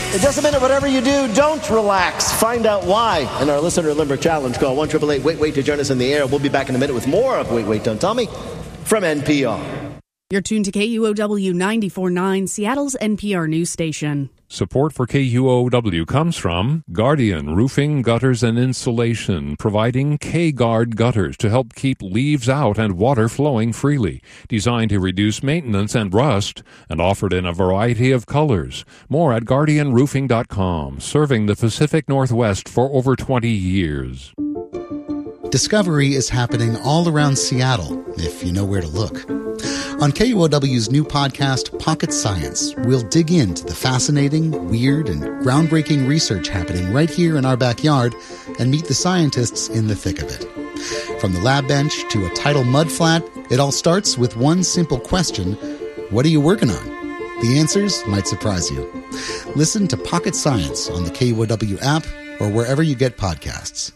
It doesn't matter whatever you do, don't relax. Find out why in our Listener Limber Challenge. Call 1-888-WAIT-WAIT to join us in the air. We'll be back in a minute with more of Wait, Wait, Don't Tell Me from NPR. You're tuned to KUOW 94.9, Seattle's NPR news station. Support for KUOW comes from Guardian Roofing, Gutters, and Insulation, providing K-Guard gutters to help keep leaves out and water flowing freely. Designed to reduce maintenance and rust, and offered in a variety of colors. More at GuardianRoofing.com, serving the Pacific Northwest for over 20 years. Discovery is happening all around Seattle, if you know where to look. On KUOW's new podcast, Pocket Science, we'll dig into the fascinating, weird, and groundbreaking research happening right here in our backyard and meet the scientists in the thick of it. From the lab bench to a tidal mudflat, it all starts with one simple question: what are you working on? The answers might surprise you. Listen to Pocket Science on the KUOW app or wherever you get podcasts.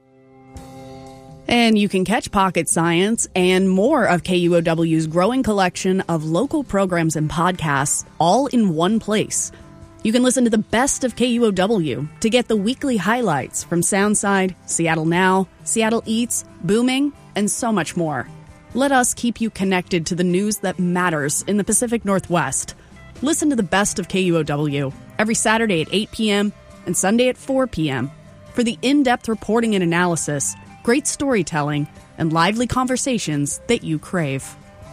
And you can catch Pocket Science and more of KUOW's growing collection of local programs and podcasts all in one place. You can listen to the best of KUOW to get the weekly highlights from Soundside, Seattle Now, Seattle Eats, Booming, and so much more. Let us keep you connected to the news that matters in the Pacific Northwest. Listen to the best of KUOW every Saturday at 8 p.m. and Sunday at 4 p.m. for the in-depth reporting and analysis, great storytelling, and lively conversations that you crave.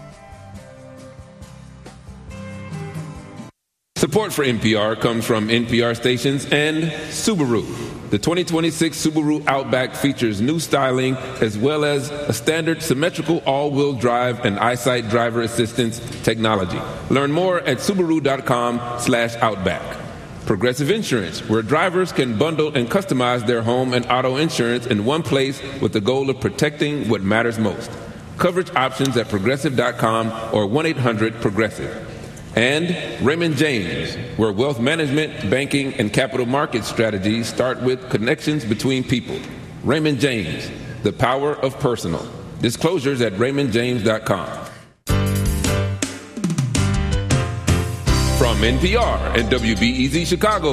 Support for NPR comes from NPR stations and Subaru. The 2026 Subaru Outback features new styling as well as a standard symmetrical all-wheel drive and EyeSight driver assistance technology. Learn more at Subaru.com/Outback. Progressive Insurance, where drivers can bundle and customize their home and auto insurance in one place with the goal of protecting what matters most. Coverage options at Progressive.com or 1-800-PROGRESSIVE. And Raymond James, where wealth management, banking, and capital market strategies start with connections between people. Raymond James, the power of personal. Disclosures at RaymondJames.com. From NPR and WBEZ Chicago.